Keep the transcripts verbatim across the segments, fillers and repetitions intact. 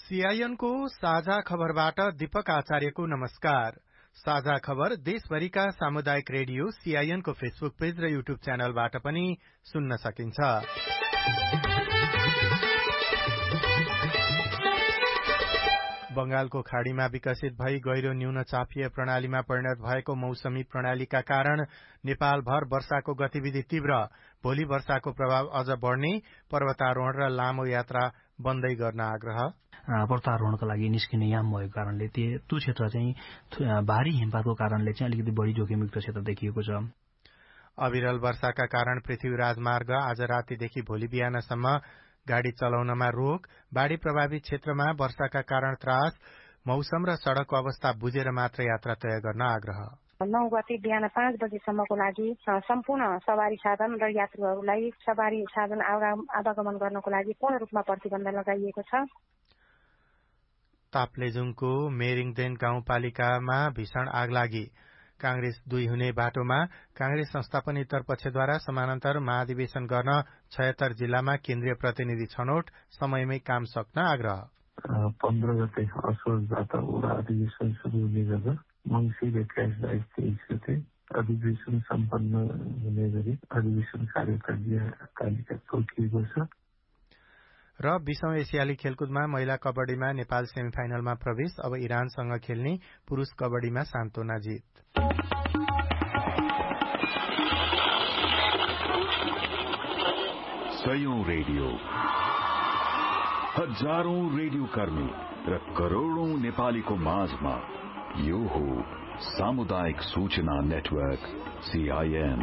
सीआईएनको साझा खबरबाट दीपक आचार्यको नमस्कार। साझा खबर देशभरिका सामुदायिक रेडियो सीआईएनको फेसबुक पेज र युट्युब च्यानलबाट पनि सुन्न सकिन्छ। बंगालको खाड़ीमा विकसित भई गहिरो न्यून चापिय प्रणालीमा परिणत भएको मौसमी प्रणालीका कारण नेपालभर वर्षाको गतिविधि तीव्र। भोलि वर्षाको प्रभाव अझ बढ़ने, पर्वतारोहण र लामो यात्रा बन्दै गर्न आग्रह। पर्वतारोहणका लागि निस्किने याम भएको कारणले त्यो क्षेत्र चाहिँ भारी हिमपातको कारणले चाहिँ अलिकति बढी जोखिमयुक्त क्षेत्र देखिएको छ। अविरल वर्षाका कारण पृथ्वी राजमार्ग आज रातिदेखि भोलि बिहानसम्म गाड़ी चलाउनमा रोक। बाढ़ी प्रभावित क्षेत्रमा वर्षाका कारण त्रास, मौसम र सड़कको अवस्था बुझेर मात्र यात्रा तय गर्न आग्रह। नौ गते बिहान पाँच बजेसम्मको लागि सम्पूर्ण सवारी साधन र यात्रुहरूलाई सवारी साधन आवागमन गर्नको लागि पूर्ण रूपमा प्रतिबन्ध लगाइएको छ। ताप्लेजुङको मेरिङदेन गाउँपालिकामा भीषण आग लागि। कांग्रेस दुई हुने बाटोमा कांग्रेस संस्थापनेतर पक्षद्वारा समानान्तर महाधिवेशन गर्न छयत्तर जिल्लामा केन्द्रीय प्रतिनिधि छनौट, समयमै काम सक्न आग्रह। पन्ध्र गते असोजबाट वडा अधिवेशन सुरु हुने गर्दा मङ्सिर एक्काइस बाइस तेइस गते अधिवेशन सम्पन्न हुने गरी अधिवेशन कार्यकारिता तोकिएको छ। र बीसौं एसियाली खेलकुदमा महिला कबड्डीमा नेपाल सेमिफाइनलमा प्रवेश। अब इरानसँग खेल्ने पुरूष कबड्डीमा सान्तोना जित। सयौं रेडियो, हजारौं रेडियो कर्मी र करोड़ौं नेपालीको माझमा यो हो सामुदायिक सूचना नेटवर्क सीआईएन।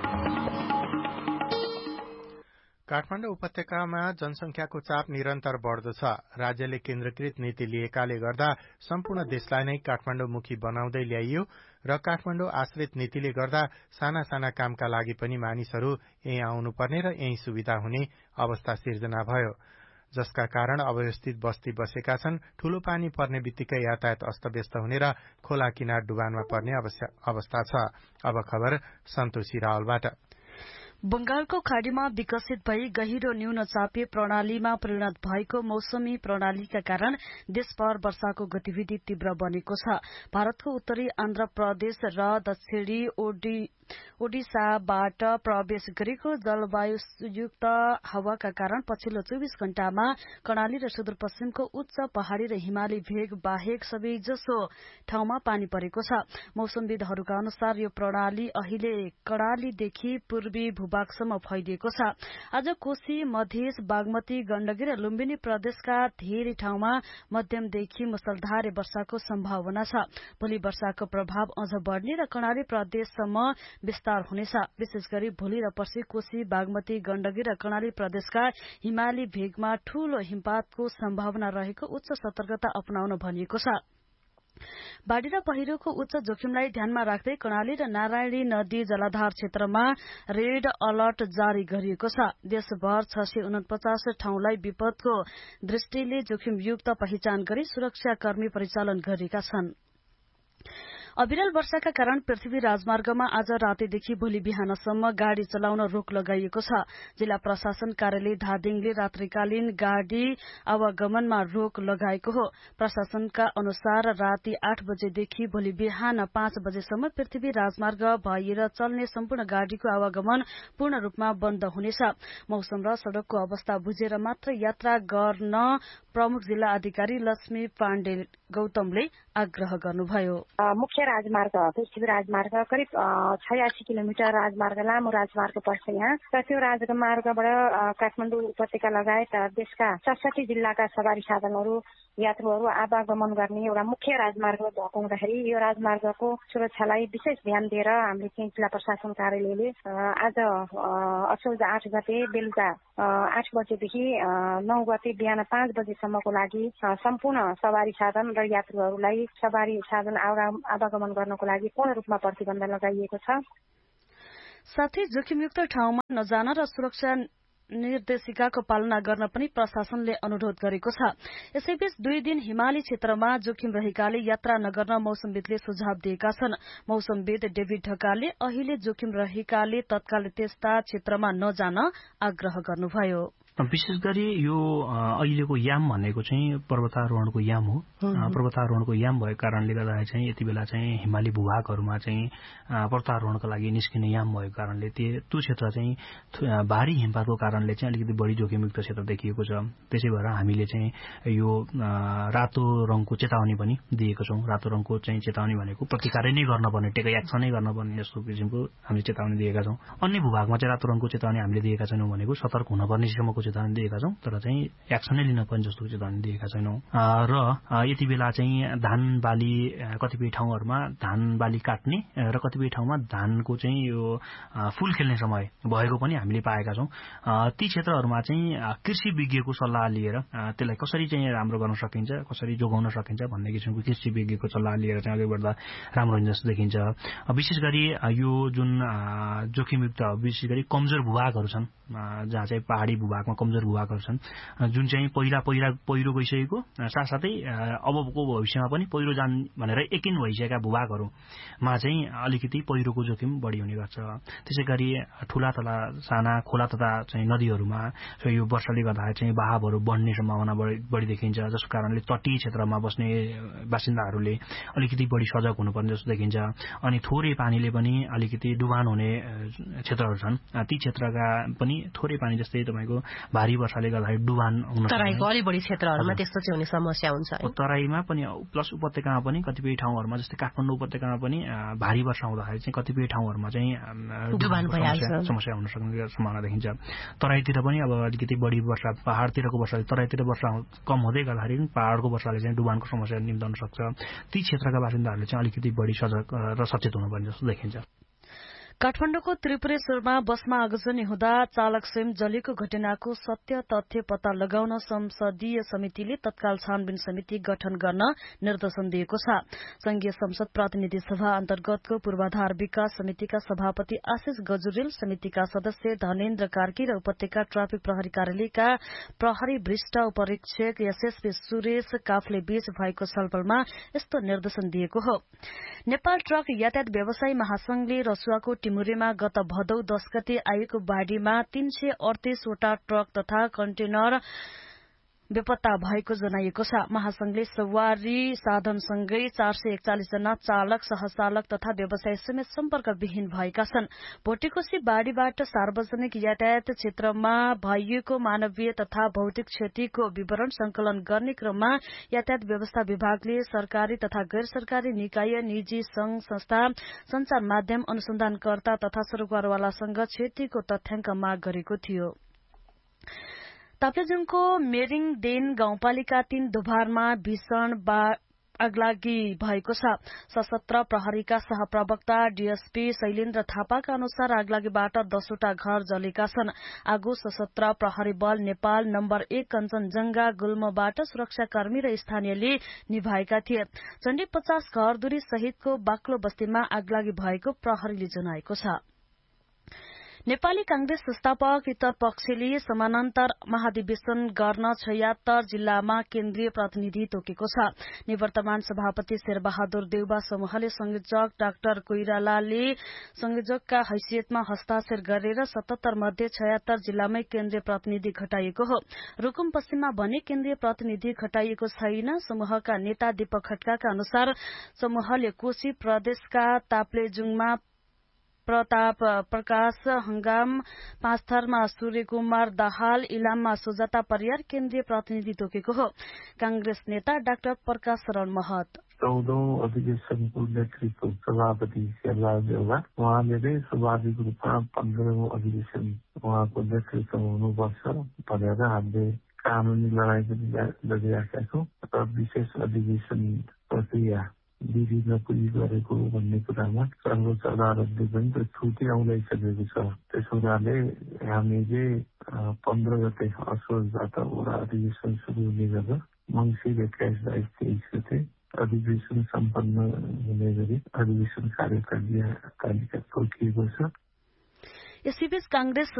काठमाडौँ उपत्यकामा जनसंख्याको चाप निरन्तर बढ़दो छ। राज्यले केन्द्रीकृत नीति लिएकाले गर्दा सम्पूर्ण देशलाई नै काठमाडौँमुखी बनाउँदै ल्याइयो र काठमाडौँ आश्रित नीतिले गर्दा साना साना कामका लागि पनि मानिसहरू यही आउनुपर्ने र यही सुविधा हुने अवस्था सिर्जना भयो, जसका कारण अव्यवस्थित बस्ती बसेका छन्। ठूलो पानी पर्ने बित्तिकै यातायात अस्तव्यस्त हुने र खोला किनार डुबानमा पर्ने अवस्था छ। अब खबर सन्तोषी रावलबाट। बंगालको खाड़ीमा विकसित भई गहिरो न्यून चापिय प्रणालीमा परिणत भएको मौसमी प्रणालीका कारण देशभर वर्षाको गतिविधि तीव्र बनेको छ। भारतको उत्तरी आन्ध्र प्रदेश र दक्षिणी ओडिसाबाट प्रवेश गरेको जलवायुयुक्त हावाका कारण पछिल्लो चौविस घण्टामा कर्णाली र सुदूरपश्चिमको उच्च पहाड़ी र हिमाली भेग बाहेक सबैजसो ठाउँमा पानी परेको छ। मौसमविदहरूका अनुसार यो प्रणाली अहिले कर्णालीदेखि पूर्वी भूभागसम्म फैलिएको छ। आज कोशी, मधेस, बागमती, गण्डकी र लुम्बिनी प्रदेशका धेरै ठाउँमा मध्यमदेखि मुसलधारे वर्षाको सम्भावना छ। भोलि वर्षाको प्रभाव अझ बढ़ने र कर्णाली प्रदेशसम्म विस्तार हुनेछ। विशेष गरी भोलि र पर्सि कोशी, बागमती, गण्डकी र कर्णाली प्रदेशका हिमाली भेगमा ठूलो हिमपातको सम्भावना रहेको उच्च सतर्कता अपनाउन भनिएको छ। बाढ़ी र पहिरोको उच्च जोखिमलाई ध्यानमा राख्दै कर्णाली र नारायणी नदी जलाधार क्षेत्रमा रेड अलर्ट जारी गरिएको छ। देशभर छ सय उनपचास ठाउँलाई विपदको दृष्टिले जोखिमयुक्त पहिचान गरी सुरक्षाकर्मी परिचालन गरेका छन्। अविरल वर्षाका कारण पृथ्वी राजमार्गमा आज रातिदेखि भोलि बिहानसम्म गाड़ी चलाउन रोक लगाइएको छ। जिल्ला प्रशासन कार्यालय धादिङले रात्रिकालीन गाड़ी आवागमनमा रोक लगाएको हो। प्रशासनका अनुसार राति आठ बजेदेखि भोलि बिहान पाँच बजेसम्म पृथ्वी राजमार्ग भएर चल्ने सम्पूर्ण गाड़ीको आवागमन पूर्ण रूपमा बन्द हुनेछ। मौसम र सड़कको अवस्था बुझेर मात्र यात्रा गर्न प्रमुख जिल्ला अधिकारी लक्ष्मी पाण्डे गौतमले आग्रह गर्नुभयो। मुख्य राजमार्ग पृथ्वी राजमार्ग करिब छयासी किलोमिटर राजमार्ग लामो राजमार्ग पर्छ यहाँ र त्यो राजमार्गबाट काठमाडौँ उपत्यका लगायत देशका सडसठी जिल्लाका सवारी साधनहरू यात्रुहरू आवागमन गर्ने एउटा मुख्य राजमार्ग भएको हुँदाखेरि यो राजमार्गको सुरक्षालाई विशेष ध्यान दिएर हामीले चाहिँ जिल्ला प्रशासन कार्यालयले आज असोज आठ गते बेलुका आठ बजेदेखि नौ गते बिहान पाँच बजेसम्मको लागि सम्पूर्ण सवारी साधन र यात्रुहरूलाई सवारी साधन आवागमन गर्नको लागि पूर्ण रूपमा प्रतिबन्ध लगाइएको छ। साथै जोखिमयुक्त ठाउँमा नजान र सुरक्षा निर्देशिकाको पालना गर्न पनि प्रशासनले अनुरोध गरेको छ। यसैबीच दुई दिन हिमाली क्षेत्रमा जोखिम रहेकाले यात्रा नगर्न मौसमविदले सुझाव दिएका छन्। मौसमविद डेभिड ढकालले अहिले जोखिम रहेकाले तत्काल त्यस्ता क्षेत्रमा नजान आग्रह गर्नुभयो। विशेष गरी यो अहिलेको याम भनेको चाहिँ पर्वतारोहणको याम हो। पर्वतारोहणको याम भएको कारणले गर्दाखेरि चाहिँ यति बेला चाहिँ हिमाली भूभागहरूमा चाहिँ पर्वतारोहणको लागि निस्किने याम भएको कारणले त्यो क्षेत्र चाहिँ भारी हिमपातको कारणले चाहिँ अलिकति बढी जोखिमयुक्त क्षेत्र देखिएको छ। त्यसै भएर हामीले चाहिँ यो रातो रङको चेतावनी पनि दिएको छौँ। रातो रङको चाहिँ चेतावनी भनेको प्रतिकारै नै गर्नुपर्ने, टेक एक्सनै गर्नुपर्ने जस्तो किसिमको हामीले चेतावनी दिएका छौँ। अन्य भूभागमा चाहिँ रातो रङको चेतावनी हामीले दिएका छैनौँ भनेको सतर्क हुनुपर्ने सम्मको चेतावनी दिएका छौँ, तर चाहिँ एक्सनै लिन पर्ने जस्तो चेतावनी दिएका छैनौँ। र यति बेला चाहिँ धान बाली कतिपय ठाउँहरूमा धान बाली काट्ने र कतिपय ठाउँमा धानको चाहिँ यो फूल खेल्ने समय भएको पनि हामीले पाएका छौँ। ती क्षेत्रहरूमा चाहिँ कृषि विज्ञको सल्लाह लिएर त्यसलाई कसरी चाहिँ राम्रो गर्न सकिन्छ, कसरी जोगाउन सकिन्छ भन्ने किसिमको कृषि विज्ञको सल्लाह लिएर चाहिँ अघि बढ्दा राम्रो हुन्छ जस्तो देखिन्छ। विशेष गरी यो जुन जोखिमयुक्त विशेष गरी कमजोर भूभागहरू छन्, जहाँ चाहिँ पहाडी भूभागमा कमजोर भूभागहरू छन्, जुन चाहिँ पहिला पहिला पहिरो गइसकेको साथसाथै अबको भविष्यमा पनि पहिरो जान भनेर यकिन भइसकेका भूभागहरूमा चाहिँ अलिकति पहिरोको जोखिम बढी हुने गर्छ। त्यसै गरी ठूला तथा साना खोला तथा चाहिँ नदीहरूमा यो वर्षाले गर्दा चाहिँ बहावहरू बढ्ने सम्भावना बढी देखिन्छ, जसको कारणले तटीय क्षेत्रमा बस्ने बासिन्दाहरूले अलिकति बढी सजग हुनुपर्ने जस्तो देखिन्छ। अनि थोरै पानीले पनि अलिकति डुबान हुने क्षेत्रहरू छन्, ती क्षेत्रका पनि थोरै पानी जस्तै तपाईँको भारी वर्षाले गर्दाखेरि डुबान हुन सक्छ। तराईको अलि बढी क्षेत्रहरूमा त्यस्तो चाहिँ हुने समस्या हुन्छ। तराईमा पनि प्लस उपत्यकामा पनि कतिपय ठाउँहरूमा जस्तै काठमाडौँ उपत्यकामा पनि भारी वर्षा हुँदाखेरि चाहिँ कतिपय ठाउँहरूमा चाहिँ डुबान भइहाल्छ, समस्या हुन सक्ने सम्भावना देखिन्छ। तराईतिर पनि अब अलिकति बढी वर्षा, पहाडतिरको वर्षाले तराईतिर वर्षा कम हुँदै गर्दाखेरि पहाडको वर्षाले चाहिँ डुबानको समस्या निम्ताउन सक्छ। ती क्षेत्रका बासिन्दाहरूले चाहिँ अलिकति बढी सजग र सचेत हुनुपर्ने जस्तो देखिन्छ। काठमाडौँको त्रिपुरेश्वरमा बसमा आगजनी हुँदा चालक स्वयं जलेको घटनाको सत्य तथ्य पत्ता लगाउन संसदीय समितिले तत्काल छानबिन समिति गठन गर्न निर्देशन दिएको छ। संघीय संसद प्रतिनिधि सभा अन्तर्गतको पूर्वाधार विकास समितिका सभापति आशिष गजुरेल, समितिका सदस्य धनेन्द्र कार्की र उपत्यका ट्राफिक प्रहरी कार्यालयका प्रहरी वरिष्ठ उपरीक्षक एसएसपी सुरेश काफले बीच भएको छलफलमा यस्तो निर्देशन दिएको हो। नेपाल ट्रक यातायात व्यवसायी महासंघले रसुवाको टिमुरेमा गत भदौ दश गते आएको बाढ़ीमा तीन सय अडतीसवटा ट्रक तथा कन्टेनर बेपत्ता भएको जनाइएको छ। महासंघले सवारी साधनसँगै चार सय एकचालिस जना चालक, सहचालक तथा व्यवसायी समेत सम्पर्कविहीन भएका छन्। भोटेकोशी बाढ़ीबाट सार्वजनिक यातायात क्षेत्रमा भइएको मानवीय तथा भौतिक क्षतिको विवरण संकलन गर्ने क्रममा यातायात व्यवस्था विभागले सरकारी तथा गैर सरकारी निकाय, निजी संघ संस्था, संचार माध्यम, अनुसन्धानकर्ता तथा सरोकारवालासँग क्षतिको तथ्याङ्क माग गरेको थियो। ताप्लेजुङको मेरिङडेन गाउँपालिका तीन दुभारमा भीषण आगलागी भएको छ। सशस्त्र प्रहरीका सहप्रवक्ता डीएसपी शैलेन्द्र थापाका अनुसार आगलागीबाट दसवटा घर जलेका छन्। आगो सशस्त्र प्रहरी बल नेपाल नम्बर एक कञ्चनजंघा गुल्मबाट सुरक्षाकर्मी र स्थानीयले निभाएका थिए। झण्डै पचास घरधुरी सहितको बाक्लो बस्तीमा आगलागी भएको प्रहरीले जनाएको छ। नेपाली कांग्रेस संस्थापक इतर पक्षले समानान्तर महाधिवेशन गर्न छयत्तर जिल्लामा केन्द्रीय प्रतिनिधि तोकेको छ। निवर्तमान सभापति शेरबहादुर देउबा समूहले संयोजक डाक्टर कोइरालाले संयोजकका हैसियतमा हस्ताक्षर गरेर सतहत्तर मध्ये छयत्तर जिल्लामै केन्द्रीय प्रतिनिधि घटाइएको हो। रुकुम पश्चिममा भने केन्द्रीय प्रतिनिधि घटाइएको छैन। समूहका नेता दीपक खड्काका अनुसार समूहले कोशी प्रदेशका ताप्लेजुङमा प्रताप प्रकाश हंगाम, पाँचथरमा सूर्य कुमार दाहाल, इलाममा सुजाता परियार केन्द्रीय प्रतिनिधि तोकेको हो। कांग्रेस नेता डाक्टर प्रकाश शरण महत चौधौं अधिवेशनको नेतृत्व सभापति शेरबहादुर देउबा, उहाँले नै स्वाभाविक रूपमा पन्ध्रौं अधिवेशन उहाँको नेतृत्वमा हुनुपर्छ भनेर हामीले कानूनी लडाईँ पनि लडिरहेका छौँ र विशेष अधिवेशन प्रक्रिया विधिमा पुगी गरेको भन्ने कुरामा सर्वोच्च अदालतले पनि त्यो छुट्टी आउँदैसकेको छ। त्यसो हुनाले हामीले पन्ध्र गते असोजबाट वडा अधिवेशन सुरु हुने गरेर मङ्सिर एक्काइस बाइस तेइस गते अधिवेशन सम्पन्न हुने गरी अधिवेशन कार्यकारिणी तालिका तोकिएको छ। यसैबीच कांग्रेस